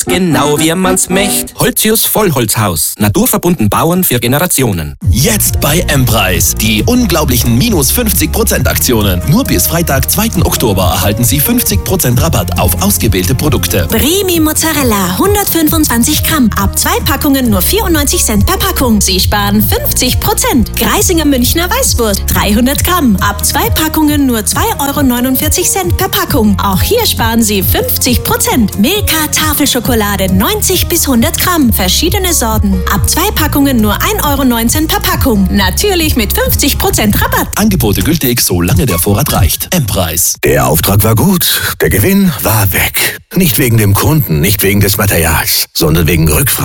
Genau wie man's möcht. Holzius Vollholzhaus. Naturverbunden bauen für Generationen. Jetzt bei M-Preis. Die unglaublichen minus 50% Aktionen. Nur bis Freitag, 2. Oktober erhalten Sie 50% Rabatt auf ausgewählte Produkte. Bremi Mozzarella 125 Gramm. Ab 2 Packungen nur 94 Cent per Packung. Sie sparen 50%. Greisinger Münchner Weißwurst 300 Gramm. Ab 2 Packungen nur 2,49 Euro per Packung. Auch hier sparen Sie 50%. Milka Tafelschokolade 90 bis 100 Gramm. Verschiedene Sorten. Ab 2 Packungen nur 1,19 Euro per Packung. Natürlich mit 50% Rabatt. Angebote gültig, solange der Vorrat reicht. M-Preis. Der Auftrag war gut, der Gewinn war weg. Nicht wegen dem Kunden, nicht wegen des Materials, sondern wegen Rückfragen.